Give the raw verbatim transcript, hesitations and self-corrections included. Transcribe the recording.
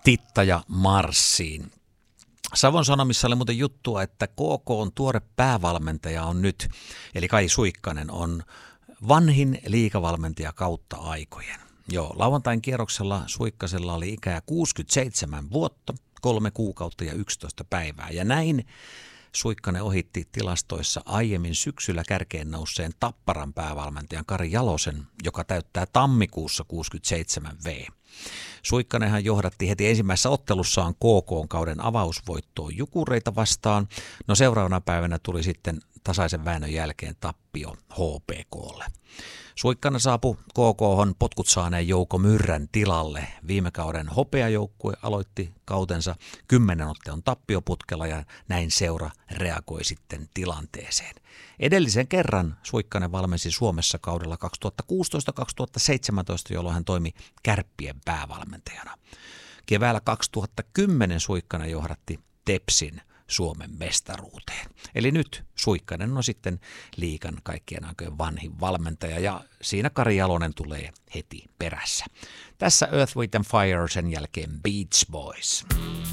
Titta ja Marssiin. Savon Sanomissa oli muuten juttua, että K K:n tuore päävalmentaja on nyt, eli Kai Suikkanen on vanhin liigavalmentaja kautta aikojen. Joo, lauantain kierroksella Suikkasella oli ikää kuusikymmentäseitsemän vuotta, kolme kuukautta ja yksitoista päivää. Ja näin Suikkanen ohitti tilastoissa aiemmin syksyllä kärkeen nousseen Tapparan päävalmentajan Kari Jalosen, joka täyttää tammikuussa kuusikymmentäseitsemän vuotta. Suikkanenhan johdatti heti ensimmäisessä ottelussaan K K:n kauden avausvoittoon Jukureita vastaan. No seuraavana päivänä tuli sitten tasaisen väännön jälkeen tappio H P K:lle. Suikkanen saapui K K:hon potkut saaneen Jouko Myrrän tilalle. Viime kauden hopeajoukkue aloitti kautensa kymmenen ottelun tappioputkella ja näin seura reagoi sitten tilanteeseen. Edellisen kerran Suikkanen valmensi Suomessa kaudella kaksituhattakuusitoista kaksituhattaseitsemäntoista, jolloin hän toimi Kärppien päävalmentajana. Keväällä kaksituhattakymmenen Suikkanen johdatti Tepsin Suomen mestaruuteen. Eli nyt Suikkanen on sitten liigan kaikkien aikojen vanhin valmentaja ja siinä Kari Jalonen tulee heti perässä. Tässä Earth, Wind and Fire, sen jälkeen Beach Boys.